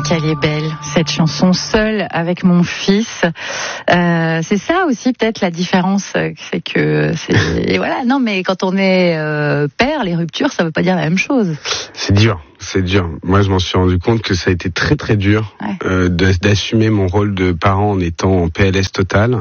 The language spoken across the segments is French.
qu'elle est belle, cette chanson, Seule avec mon fils. C'est ça aussi peut-être la différence, c'est que et voilà. Non, mais quand on est père, les ruptures, ça veut pas dire la même chose. C'est dur. Moi, je m'en suis rendu compte que ça a été très très dur d'assumer mon rôle de parent en étant en PLS total.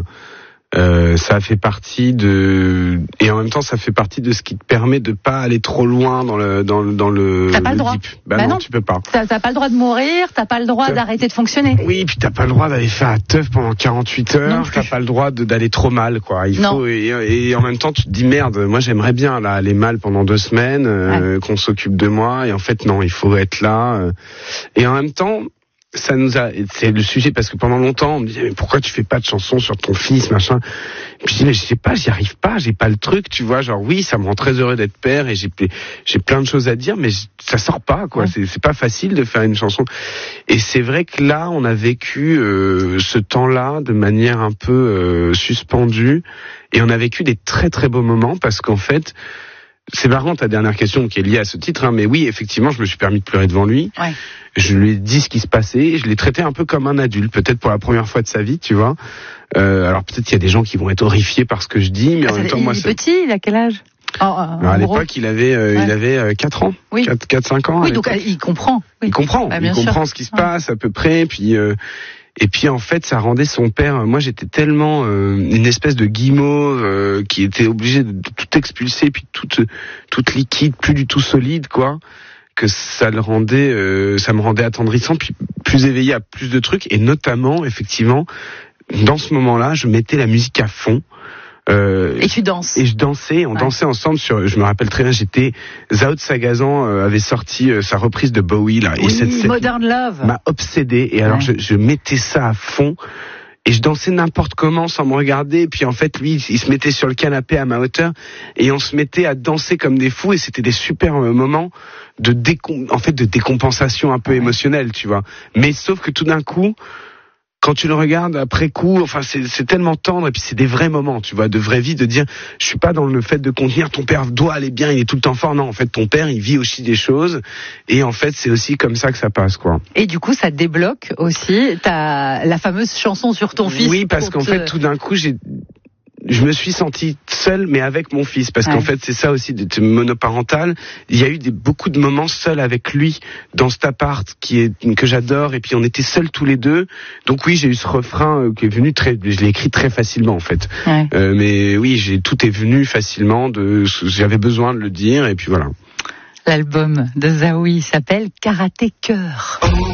Ça fait partie et en même temps ça fait partie de ce qui te permet de pas aller trop loin dans le T'as pas le droit. deep. Bah non, tu peux pas. T'as pas le droit de mourir, t'as pas le droit d'arrêter de fonctionner. Oui, puis t'as pas le droit d'aller faire la teuf pendant 48 heures, t'as pas le droit d'aller trop mal, quoi. Faut, et en même temps tu te dis merde, moi j'aimerais bien là aller mal pendant 2 semaines, qu'on s'occupe de moi, et en fait non, il faut être là. Et en même temps, c'est le sujet, parce que pendant longtemps on me disait mais pourquoi tu fais pas de chansons sur ton fils, machin. Et puis je dis mais je sais pas, j'y arrive pas, j'ai pas le truc, tu vois, genre oui, ça me rend très heureux d'être père et j'ai plein de choses à dire, mais ça sort pas, quoi. C'est pas facile de faire une chanson. Et c'est vrai que là on a vécu ce temps-là de manière un peu suspendue, et on a vécu des très très beaux moments, parce qu'en fait, c'est marrant ta dernière question qui est liée à ce titre, mais oui, effectivement, je me suis permis de pleurer devant lui. Ouais. Je lui ai dit ce qui se passait, et je l'ai traité un peu comme un adulte, peut-être pour la première fois de sa vie, tu vois. Alors peut-être qu'il y a des gens qui vont être horrifiés par ce que je dis, mais en même temps, moi, il est petit, il a quel âge? À l'époque, il avait 4 ans, 4-5 ans. Oui, donc il comprend. Oui. Il comprend ce qui se passe à peu près, puis... Et puis en fait, ça rendait son père. Moi, j'étais tellement une espèce de guimauve qui était obligé de tout expulser, puis toute liquide, plus du tout solide, quoi. Que ça me rendait attendrissant, puis plus éveillé à plus de trucs, et notamment, effectivement, dans ce moment-là, je mettais la musique à fond. Et tu danses. Et je dansais, on dansait ensemble je me rappelle très bien, Zao de Sagazan avait sorti sa reprise de Bowie, là. Oui, et cette Modern Love m'a obsédé, et alors je mettais ça à fond, et je dansais n'importe comment sans me regarder, et puis en fait lui, il se mettait sur le canapé à ma hauteur, et on se mettait à danser comme des fous, et c'était des super moments de décompensation un peu émotionnelle, tu vois. Mais sauf que tout d'un coup, quand tu le regardes après coup, enfin c'est tellement tendre, et puis c'est des vrais moments, tu vois, de vraie vie, de dire je suis pas dans le fait de contenir ton père doit aller bien, il est tout le temps fort. Non, en fait ton père il vit aussi des choses, et en fait c'est aussi comme ça que ça passe, quoi. Et du coup ça débloque aussi la fameuse chanson sur ton fils. Oui, parce qu'en fait tout d'un coup je me suis senti seul, mais avec mon fils, parce qu'en fait c'est ça aussi d'être monoparental. Il y a eu beaucoup de moments seuls avec lui dans cet appart que j'adore, et puis on était seuls tous les deux. Donc oui, j'ai eu ce refrain qui est venu je l'ai écrit très facilement en fait. Mais oui, tout est venu facilement, j'avais besoin de le dire, et puis voilà. L'album de Zaoui s'appelle Karaté Cœur.